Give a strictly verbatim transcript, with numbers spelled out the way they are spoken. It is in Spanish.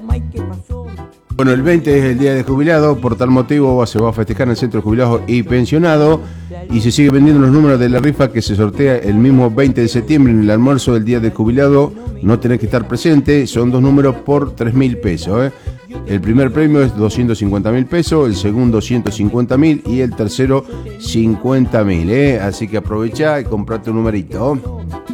Bueno, el veinte es el día de jubilado, por tal motivo se va a festejar en el Centro de Jubilados y Pensionados y se sigue vendiendo los números de la rifa que se sortea el mismo veinte de septiembre en el almuerzo del día de jubilado. No tenés que estar presente, son dos números por tres mil pesos. ¿eh? El primer premio es doscientos cincuenta mil pesos, el segundo ciento cincuenta mil y el tercero cincuenta mil. ¿eh? Así que aprovechá y comprate un numerito.